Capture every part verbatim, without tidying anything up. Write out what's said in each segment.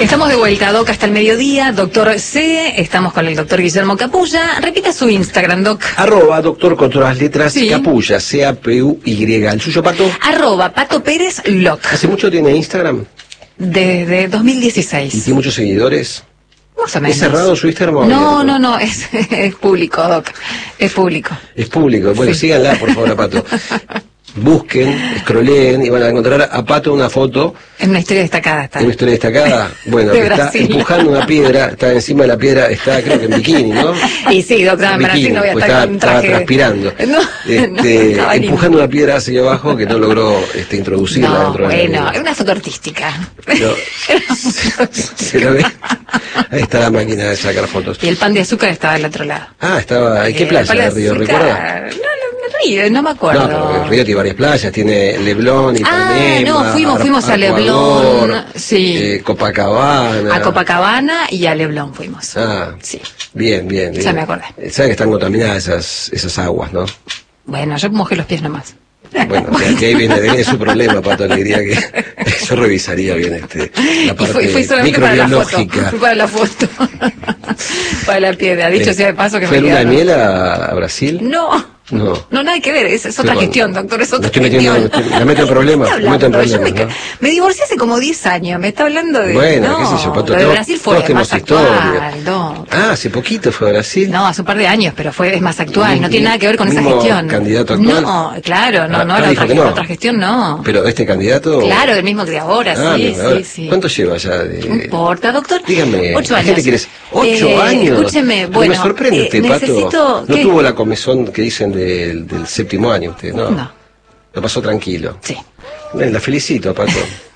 Estamos de vuelta, Doc, hasta el mediodía. Doctor C, estamos con el doctor Guillermo Capulla. Repita su Instagram, Doc. Arroba doctor con todas las letras, sí. Capulla, C A P U Y. ¿El suyo, Pato? Arroba Pato Pérez Loc. ¿Hace mucho tiene Instagram? Desde dos mil dieciséis. ¿Y tiene muchos seguidores? Más o menos. ¿Es cerrado su Instagram? No, no, no, no, es, es público, Doc. Es público. Es público. Bueno, sí. Síganla, por favor, a Pato. Busquen, scrolleen y van a encontrar a Pato una foto. Es una historia destacada. Está. Es una historia destacada. Bueno, de que está Brasil. empujando una piedra, está encima de la piedra, está creo que en bikini, ¿no? Y sí, Doc, en En Brasil bikini, no voy a pues estar estaba, con un traje. estaba transpirando. No, este, no, estaba empujando una piedra hacia abajo que no logró este, introducirla No, dentro de bueno, la es una foto artística. Pero, se, se lo ve. Ahí está la máquina de sacar fotos. Y el pan de azúcar estaba al otro lado. Ah, estaba. ¿En qué Eh, playa el pan de de Río? azúcar- ¿Recuerda? No, no, no, Río, no me acuerdo. No, pero el Río tiene varias playas, tiene Leblon, Ipanema, Ah, no, fuimos, Ar- fuimos a Arcoador, Leblon, sí. eh, Copacabana. A Copacabana y a Leblon fuimos. Ah, Sí. bien, bien. Ya bien. me acordé. Sabe que están contaminadas esas, esas aguas, ¿no? Bueno, yo mojé los pies nomás. Bueno, que, que ahí viene, viene su problema, Pato, le diría que yo revisaría bien este, la Y parte fui, fui solamente para la foto. microbiológica. Fui para la foto. Para la piedra. Dicho Eh, sea de paso que ¿Fue me luna de quedaron- miel a, a Brasil? No. No. No, nada que ver, es, es otra Sí, gestión, bueno, doctor, es me otra estoy metiendo- gestión. me estoy- me meto en ¿Qué problemas, está me meto en hablando? Yo me, problemas, ca- ¿no? me divorcié hace como diez años, me está hablando de... Bueno, no, qué sé yo, Pato, lo de todos- Brasil fue todos tenemos más historia. actual, no. Ah, hace poquito fue a Brasil. No, hace un par de años, pero fue es más actual, no Mi- tiene nada que ver con esa mismo gestión. candidato actual. No, claro, no, Ah, no, ah, la dijo otra, que no. otra gestión no. Pero este candidato. Claro, el mismo que de ahora, Ah, sí, bien, a ver, sí, sí. ¿Cuánto lleva ya? De... No importa, doctor. Dígame, Ocho la años. gente quiere- ¿Ocho Eh, años? Escúcheme, Pero bueno. me sorprende eh, usted, Pato. necesito... No ¿qué? tuvo la comezón que dicen del, del séptimo año usted, ¿no? No. Lo pasó tranquilo. Sí. Bien, la felicito, Pato.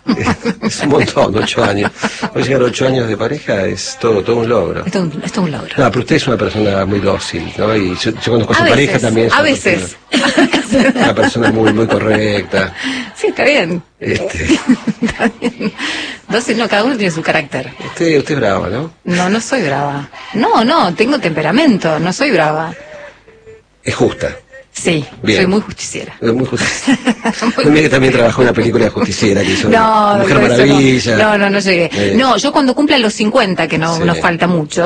Es un montón, ocho años. Hoy llegar a ocho años de pareja es todo, todo un logro. Esto es un, esto es un logro. No, pero usted es una persona muy dócil, ¿no? Y yo, yo conozco a su A pareja veces, también. es a una veces. persona- Una persona muy, muy correcta. Sí, está bien. Este, Está bien. Entonces, no, cada uno tiene su carácter. usted, usted es brava, ¿no? No, no soy brava. No, no, tengo temperamento, no soy brava. Es justa. Sí, Bien. soy muy justiciera. Es muy justiciera. Mira que también trabajó en una película de justiciera que hizo No, Mujer doctor, eso Maravilla. No, no, no, no llegué. Eh. No, yo cuando cumpla los cincuenta, que no Sí. nos falta mucho.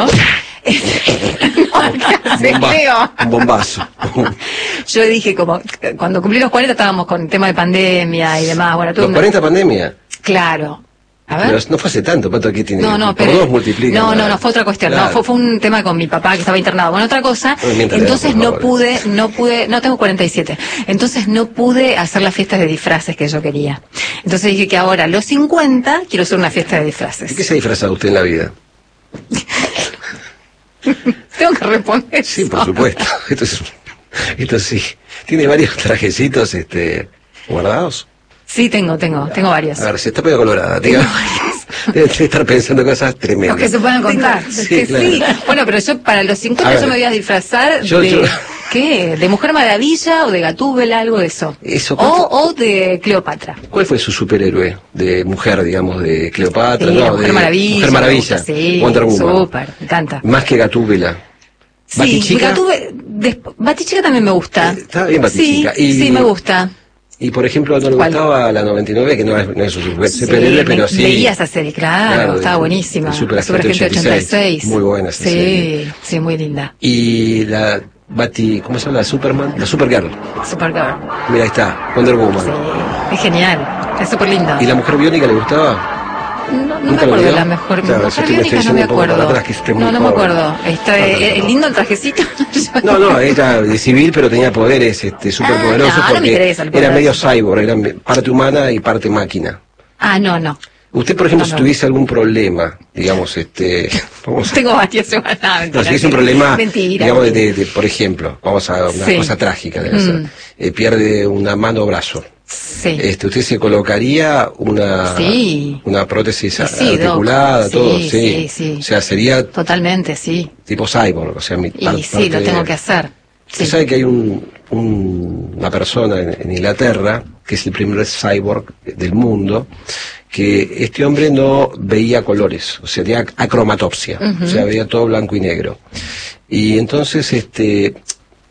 no, casi Bomba- creo. un bombazo. Yo dije, como, cuando cumplí los cuarenta estábamos con el tema de pandemia y demás. Bueno, tuve Los una- cuarenta pandemia. Claro. A ver. Pero no fue hace tanto, Pato, aquí tiene. No, no, por pero. dos multiplica. No, no, no, fue otra cuestión. Claro. No, fue, fue un tema con mi papá que estaba internado. Bueno, otra cosa. No me mienta la edad, Entonces por no favor. pude, no pude, no tengo cuarenta y siete. Entonces no pude hacer las fiestas de disfraces que yo quería. Entonces dije que ahora a los cincuenta quiero hacer una fiesta de disfraces. ¿De qué se ha disfrazado usted en la vida? Tengo que responder. Sí, eso. por supuesto. Esto es, esto sí. Tiene varios trajecitos, este, guardados. Sí, tengo, tengo, tengo varios. A ver, se está pegando colorada, Tengo diga. varios. Debe estar pensando cosas Los tremendas. que se puedan contar. Sí, Es que claro. sí. Bueno, pero yo para los A cincuenta ver. yo me voy a disfrazar Yo- de... yo- ¿Qué? ¿De Mujer Maravilla o de Gatúbela? Algo de eso. Eso, o, ¿cuánto? o de Cleopatra. ¿Cuál fue su superhéroe? De mujer, digamos, de Cleopatra, Sí, no, la Mujer de Maravilla. Mujer me Maravilla. gusta, sí, Wonder Woman. súper, me encanta. Más que Gatúbela. Sí, ¿Batichica? Gatúbe- desp- Batichica también me gusta. Eh, está bien Batichica. Sí, Y- sí, me gusta. Y por ejemplo, no le ¿Cuál? gustaba la noventa y nueve, que no es, no es su super- Sí, superhéroe, me- pero sí. Veía esa serie, claro, Claro, estaba de- buenísima. de Super Super Agente Agente ochenta y seis. Muy buena esa sí, serie. Sí, muy linda. Y la Bati, ¿cómo se llama? La Superman, la Supergirl. Supergirl. Mira, ahí está, Wonder Woman. Sí, es genial. Es súper linda. ¿Y la Mujer Biónica le gustaba? No, no me ¿Nunca lo acuerdo de vio? la mejor. Claro, yo Mujer estoy- me Biónica estoy no me yendo un poco para acuerdo. atrás, que esté muy No, no me pobre. acuerdo. Está, No, no, eh, no. lindo el trajecito. No, no, era de civil, pero tenía poderes este, superpoderosos Ah, no, no me porque interesa el poder. era medio cyborg, era parte humana y parte máquina. Ah, no, no. Usted, por ejemplo, No, si no. tuviese algún problema, digamos, este, vamos a- Tengo varias semanas. No, no, mentira, si es un problema, mentira. digamos, de, de- de- por ejemplo, vamos a una Sí. cosa trágica, debe ser, Mm. eh, pierde una mano o brazo. Sí. Este, usted se colocaría una, Sí. una prótesis Sí, sí, Doc. articulada, Sí, todo, sí. sí, sí. O sea, sería Totalmente, sí. tipo cyborg, o sea, mi, Y par- sí, parte lo de- tengo que hacer. Usted Sí. sabe que hay un, un- una persona en, en Inglaterra, que es el primer cyborg del mundo, que este hombre no veía colores, o sea, tenía acromatopsia, Ujú. o sea, veía todo blanco y negro. Y entonces, este,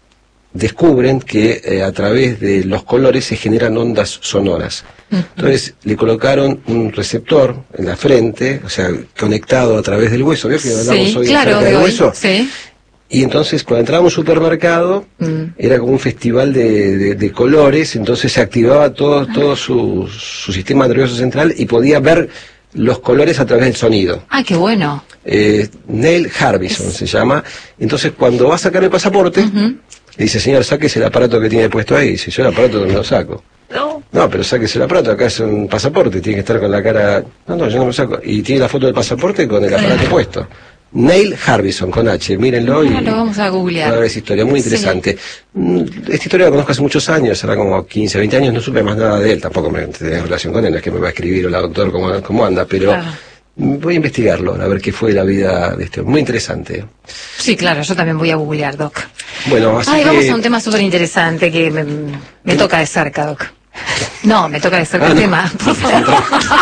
descubren que eh, a través de los colores se generan ondas sonoras. Entonces le colocaron un receptor en la frente, o sea, conectado a través del hueso. ¿Vio que hablamos Sí, hoy claro, acerca del de hoy, hueso? sí. Y entonces cuando entraba a un supermercado, mm. era como un festival de, de, de colores, entonces se activaba todo, todo su, su sistema nervioso central y podía ver los colores a través del sonido. Ah, qué bueno. Eh, Neil Harbison es... se llama. Entonces cuando va a sacar el pasaporte, uh-huh. le dice, señor, sáquese el aparato que tiene puesto ahí. Dice, yo el aparato no me lo saco. No. No, pero sáquese el aparato, acá es un pasaporte, tiene que estar con la cara... No, no, yo no me lo saco. Y tiene la foto del pasaporte con el aparato puesto. Neil Harbison, con H, mírenlo. Ah, y lo vamos a googlear. A ver esa historia, muy interesante. Sí. Esta historia la conozco hace muchos años, era como quince, veinte años, no supe más nada de él, tampoco me tenía relación con él, no es que me va a escribir hola doctor, cómo, cómo anda, pero claro. voy a investigarlo, a ver qué fue la vida de este hombre. Muy interesante. Sí, claro, yo también voy a googlear, Doc. Bueno, así Ay, que... vamos a un tema súper interesante que me, me toca de cerca, Doc. No, me toca de cerca ah, el no. tema, por favor.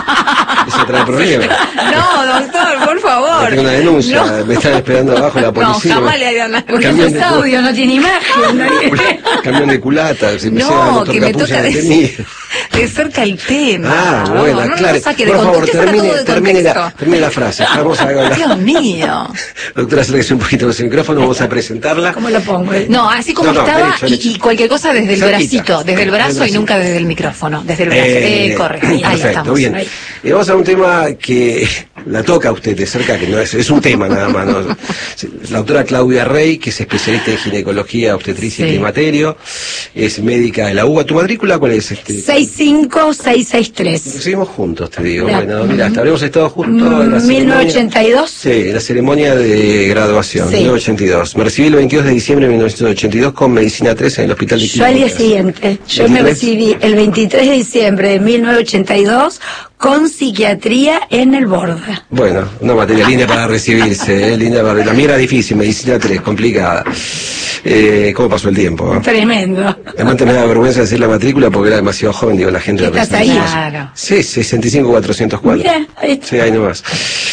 Eso trae problema. No, doctor, por favor. Tengo una denuncia, no. me están esperando abajo la policía. No, jamás le hagan nada. Porque no es audio, no tiene imagen. No camión de culata. Si me no, que me toca de, de cerca el tema. Ah, bueno, no, claro. No, no por favor, termine, termine, la, termine la frase. Vamos a hablar. Dios mío. Doctora, acérquese un poquito los micrófonos, vamos a presentarla. ¿Cómo lo pongo? No, así como no, no, estaba derecho, derecho. Y, y cualquier cosa desde el Cerquita. bracito, desde el brazo y nunca desde el micrófono, desde el brazo. Eh, eh, corre, ahí perfecto, estamos. Bien. Ahí. Y vamos a un tema que la toca a usted de cerca, que no es, es un tema nada más. ¿no? La doctora Claudia Rey, que es especialista en ginecología, obstetricia sí. y climaterio, es médica de la U B A. ¿Tu matrícula cuál es? Este? seis cinco seis seis tres. Seguimos juntos, te digo. La, bueno, mira, hasta habremos estado juntos en la mil novecientos ochenta y dos. Sí, en la ceremonia de graduación, sí. mil novecientos ochenta y dos. Me recibí el veintidós de diciembre de mil novecientos ochenta y dos con medicina tres en el Hospital de Clínicas. Yo al día siguiente, yo me recibí el veintitrés de diciembre de mil novecientos ochenta y dos con psiquiatría en el Borda. Bueno, una materia linda para recibirse, ¿eh? linda para... La mía era difícil, medicina tres, complicada. Eh, ¿Cómo pasó el tiempo? ¿eh? Tremendo. Además me da vergüenza decir la matrícula porque era demasiado joven, digo, la gente... ¿Estás ahí? Claro. Sí, sesenta y cinco mil cuatrocientos cuatro. Mira, ahí sí, ahí nomás.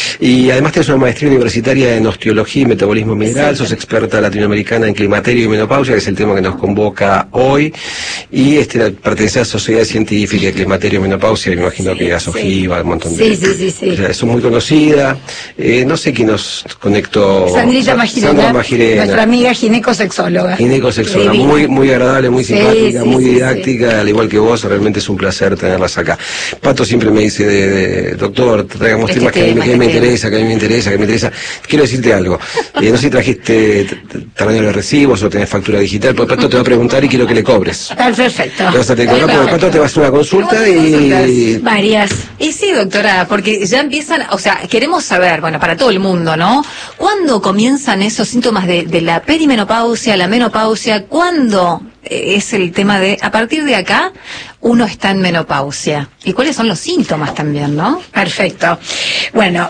Y además tienes una maestría universitaria en osteología y metabolismo mineral, sí, sos experta latinoamericana en climaterio y menopausia, que es el tema que nos convoca hoy, y este, pertenece a la Sociedad Científica de Climaterio y Menopausia, me imagino sí, que a Sojiva, sí. un montón de... Sí, sí, sí, sí. O sea, es muy conocida, eh, no sé quién nos conectó... Sandrita Magirena, Sandra Magirena, nuestra amiga ginecosexóloga. Ginecosexóloga, muy, muy agradable, muy sí, simpática, sí, muy sí, didáctica, sí. al igual que vos, realmente es un placer tenerlas acá. Pato siempre me dice, de, de, doctor, traigamos este temas que, tema, que, que me tema. interesa, que a mí me interesa, que me interesa. Quiero decirte algo, eh, no sé si trajiste tamaño de recibos o tenés factura digital, porque Pato te va a preguntar y quiero que le cobres. Perfecto. Te vas a tener que cobrar, porque Pato te va a hacer una consulta y... Varias. Y sí, doctora, porque ya empiezan, o sea, queremos saber, bueno, para todo el mundo, ¿no? ¿Cuándo comienzan esos síntomas de, de la perimenopausia, la menopausia? ¿Cuándo es el tema de, a partir de acá, uno está en menopausia? ¿Y cuáles son los síntomas también, no? Perfecto. Bueno,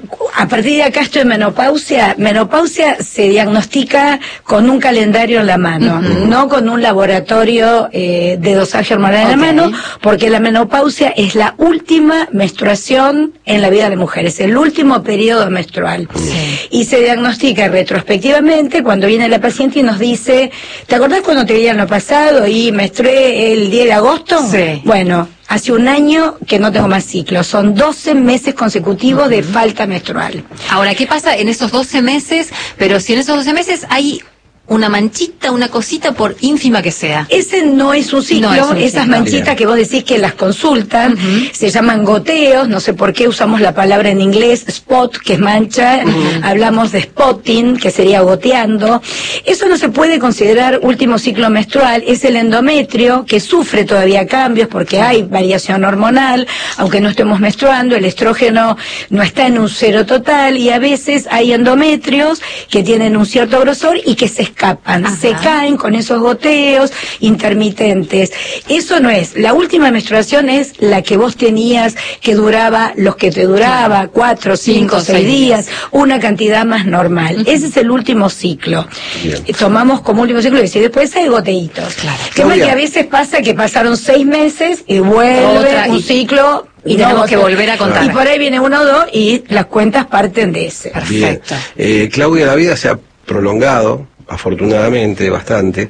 a partir de acá estoy en menopausia. Menopausia se diagnostica con un calendario en la mano, uh-huh. no con un laboratorio eh, de dosaje hormonal okay. en la mano, porque la menopausia es la última menstruación en la vida de la mujer, es el último periodo menstrual. Sí. Y se diagnostica retrospectivamente cuando viene la paciente y nos dice, ¿te acordás cuando te veían lo pasado y menstrué el diez de agosto? Sí. Bueno, hace un año que no tengo más ciclos, son doce meses consecutivos uh-huh. de falta menstrual. Ahora, ¿qué pasa en esos doce meses? Pero si en esos doce meses hay una manchita, una cosita, por ínfima que sea. Ese no es un ciclo, no es un esas ciclo. manchitas Bien. que vos decís que las consultan, uh-huh. se llaman goteos, no sé por qué usamos la palabra en inglés, spot, que es mancha, uh-huh. hablamos de spotting, que sería goteando. Eso no se puede considerar último ciclo menstrual, es el endometrio, que sufre todavía cambios porque hay variación hormonal, aunque no estemos menstruando, el estrógeno no está en un cero total, y a veces hay endometrios que tienen un cierto grosor y que se escapan, Ajá. se caen con esos goteos intermitentes. Eso no es. La última menstruación es la que vos tenías, que duraba los que te duraba, claro. cuatro, cinco, cinco seis días, días, una cantidad más normal. Uh-huh. Ese es el último ciclo. Bien. Tomamos como último ciclo y después hay goteitos. Claro. Que más que a veces pasa que pasaron seis meses y vuelve Otra, un y... ciclo. Y, y tenemos no, que volver a contar. Y por ahí viene uno o dos y las cuentas parten de ese. Perfecto. Eh, Claudia, la vida se ha prolongado, afortunadamente, bastante,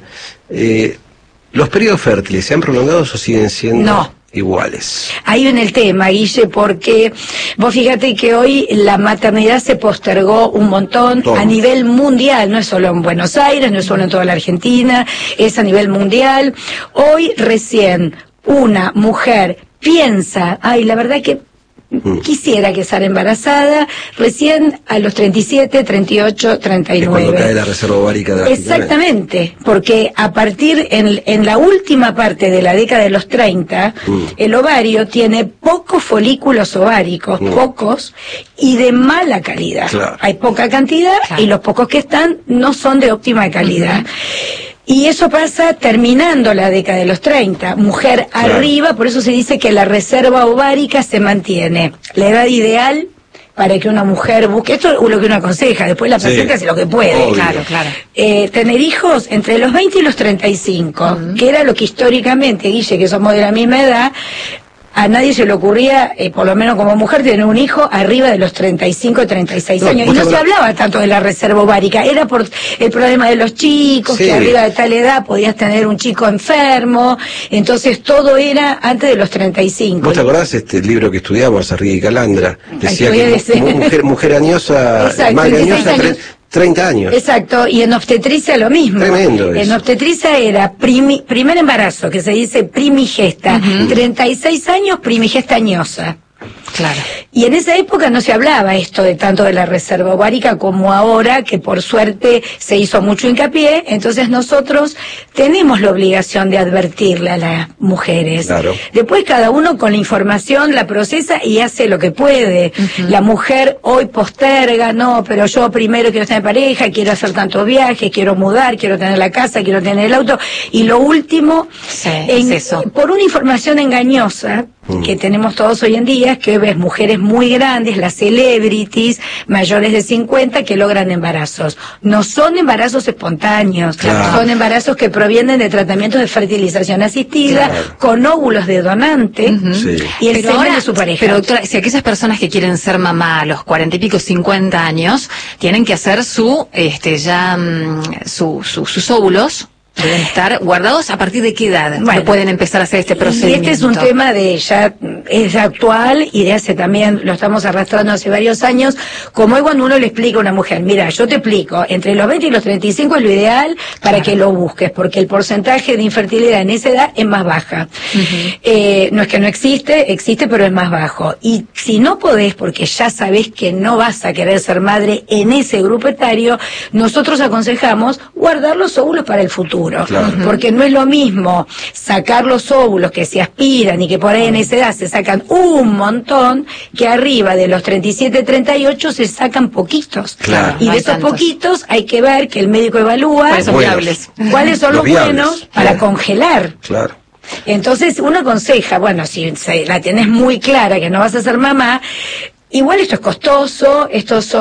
Eh, ¿Los periodos fértiles se han prolongado o siguen siendo no. iguales? Ahí viene el tema, Guille, porque vos fíjate que hoy la maternidad se postergó un montón Todo. a nivel mundial, no es solo en Buenos Aires, no es solo en toda la Argentina, es a nivel mundial. Hoy recién una mujer piensa, ay, la verdad que mm. quisiera que estar embarazada, recién a los treinta y siete, treinta y ocho, treinta y nueve. Es cuando cae la reserva ovárica drásticamente. Exactamente, porque a partir, en, en la última parte de la década de los treinta, mm. el ovario tiene pocos folículos ováricos, mm. pocos, y de mala calidad. Claro. Hay poca cantidad, claro. y los pocos que están no son de óptima calidad. Mm-hmm. Y eso pasa terminando la década de los treinta, mujer claro. arriba, por eso se dice que la reserva ovárica se mantiene. La edad ideal para que una mujer busque, esto es lo que uno aconseja, después la paciente sí. hace lo que puede. Obvio. Claro, claro. Eh, tener hijos entre los veinte y los treinta y cinco, uh-huh. que era lo que históricamente, Guille, que somos de la misma edad, a nadie se le ocurría, eh, por lo menos como mujer, tener un hijo arriba de los treinta y cinco, treinta y seis no, años. Y no se hablaba tanto de la reserva ovárica, era por el problema de los chicos, sí. que arriba de tal edad podías tener un chico enfermo, entonces todo era antes de los treinta y cinco. ¿Vos te acordás este libro que estudiamos, Arrigui y Calandra? Decía Ay, que mujer, mujer añosa, más añosa, treinta años. Exacto, y en obstetricia lo mismo. Tremendo eso. En obstetricia era primi, primer embarazo, que se dice primigesta, uh-huh. treinta y seis años primigesta añosa. Claro. Y en esa época no se hablaba esto de tanto de la reserva ovárica como ahora, que por suerte se hizo mucho hincapié, entonces nosotros tenemos la obligación de advertirle a las mujeres. Claro. Después cada uno con la información la procesa y hace lo que puede. Uh-huh. La mujer hoy posterga, no, pero yo primero quiero tener pareja, quiero hacer tantos viajes, quiero mudar, quiero tener la casa, quiero tener el auto, y lo último, sí, en, es eso. por una información engañosa, que tenemos todos hoy en día, es que ves mujeres muy grandes, las celebrities, mayores de cincuenta, que logran embarazos. No son embarazos espontáneos, claro. son embarazos que provienen de tratamientos de fertilización asistida, claro. con óvulos de donante, uh-huh. sí. y el semen de su pareja. Pero doctora, si aquellas personas que quieren ser mamá a los cuarenta y pico, cincuenta años, tienen que hacer su, este, ya, su, su, sus óvulos, deben estar guardados. ¿A partir de qué edad bueno, pueden empezar a hacer este procedimiento? Y este es un tema de ya es actual y de hace también, lo estamos arrastrando hace varios años, como es cuando uno le explica a una mujer, mira, yo te explico, entre los veinte y los treinta y cinco es lo ideal para claro. que lo busques, porque el porcentaje de infertilidad en esa edad es más baja. Uh-huh. Eh, no es que no existe, existe, pero es más bajo. Y si no podés, porque ya sabés que no vas a querer ser madre en ese grupo etario, nosotros aconsejamos guardar los óvulos para el futuro. Claro. Porque no es lo mismo sacar los óvulos que se aspiran y que por ahí en esa edad se sacan un montón, que arriba de los treinta y siete, treinta y ocho se sacan poquitos. Claro. Y no de esos tantos. poquitos hay que ver que el médico evalúa cuáles son, viables. cuáles son los, los buenos para claro. congelar. Claro. Entonces uno aconseja, bueno, si la tenés muy clara que no vas a ser mamá, igual esto es costoso, estos son